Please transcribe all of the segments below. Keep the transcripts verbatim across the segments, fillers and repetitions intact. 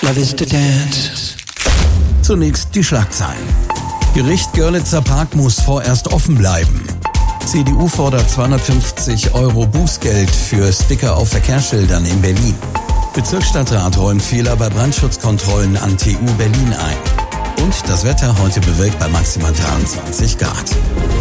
What is the dance? Zunächst die Schlagzeilen. Gericht Görlitzer Park muss vorerst offen bleiben. C D U fordert zweihundertfünfzig Euro Bußgeld für Sticker auf Verkehrsschildern in Berlin. Bezirksstadtrat räumt Fehler bei Brandschutzkontrollen an T U Berlin ein. Und das Wetter heute bewölkt bei maximal dreiundzwanzig Grad.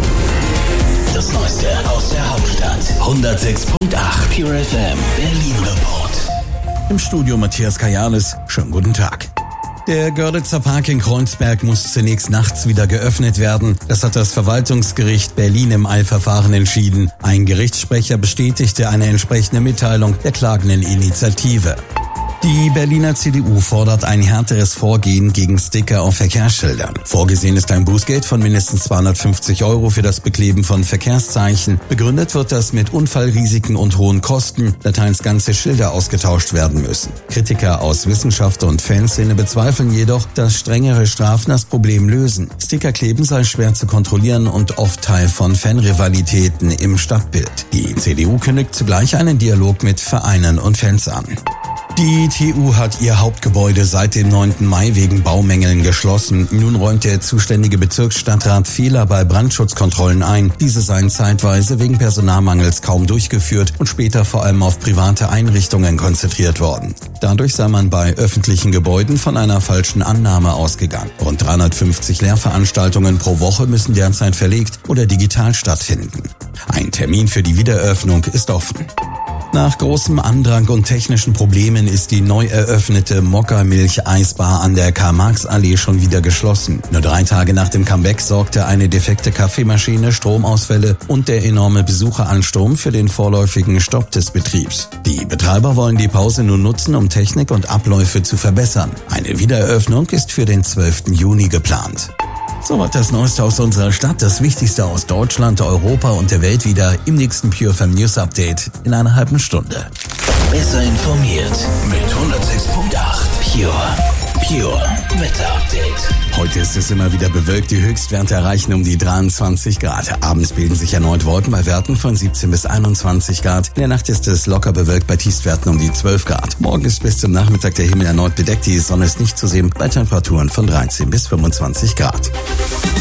Das Neueste aus der Hauptstadt. hundertsechs Komma acht Pure F M Berlin Report. Im Studio Matthias Kajalis. Schönen guten Tag. Der Görlitzer Park in Kreuzberg muss zunächst nachts wieder geöffnet werden. Das hat das Verwaltungsgericht Berlin im Eilverfahren entschieden. Ein Gerichtssprecher bestätigte eine entsprechende Mitteilung der klagenden Initiative. Die Berliner C D U fordert ein härteres Vorgehen gegen Sticker auf Verkehrsschildern. Vorgesehen ist ein Bußgeld von mindestens zweihundertfünfzig Euro für das Bekleben von Verkehrszeichen. Begründet wird das mit Unfallrisiken und hohen Kosten, da teils ganze Schilder ausgetauscht werden müssen. Kritiker aus Wissenschaft und Fanszene bezweifeln jedoch, dass strengere Strafen das Problem lösen. Stickerkleben sei schwer zu kontrollieren und oft Teil von Fanrivalitäten im Stadtbild. Die C D U kündigt zugleich einen Dialog mit Vereinen und Fans an. Die T U hat ihr Hauptgebäude seit dem neunten Mai wegen Baumängeln geschlossen. Nun räumt der zuständige Bezirksstadtrat Fehler bei Brandschutzkontrollen ein. Diese seien zeitweise wegen Personalmangels kaum durchgeführt und später vor allem auf private Einrichtungen konzentriert worden. Dadurch sei man bei öffentlichen Gebäuden von einer falschen Annahme ausgegangen. Rund dreihundertfünfzig Lehrveranstaltungen pro Woche müssen derzeit verlegt oder digital stattfinden. Ein Termin für die Wiedereröffnung ist offen. Nach großem Andrang und technischen Problemen ist die neu eröffnete Mokka-Milch-Eisbar an der Karl-Marx-Allee schon wieder geschlossen. Nur drei Tage nach dem Comeback sorgte eine defekte Kaffeemaschine, Stromausfälle und der enorme Besucheransturm für den vorläufigen Stopp des Betriebs. Die Betreiber wollen die Pause nun nutzen, um Technik und Abläufe zu verbessern. Eine Wiedereröffnung ist für den zwölften Juni geplant. Soweit das Neueste aus unserer Stadt, das Wichtigste aus Deutschland, Europa und der Welt wieder im nächsten Pure F M News Update in einer halben Stunde. Besser informiert mit hundertsechs Komma acht Pure. Pure Wetter Update. Heute ist es immer wieder bewölkt, die Höchstwerte erreichen um die dreiundzwanzig Grad. Abends bilden sich erneut Wolken bei Werten von siebzehn bis einundzwanzig Grad. In der Nacht ist es locker bewölkt bei Tiefstwerten um die zwölf Grad. Morgen ist bis zum Nachmittag der Himmel erneut bedeckt, die Sonne ist nicht zu sehen bei Temperaturen von dreizehn bis fünfundzwanzig Grad.